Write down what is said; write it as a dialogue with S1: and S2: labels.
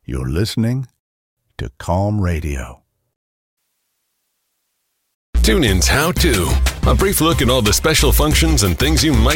S1: You're listening to Calm Radio.
S2: TuneIn's How To. A brief look at all the special functions and things you might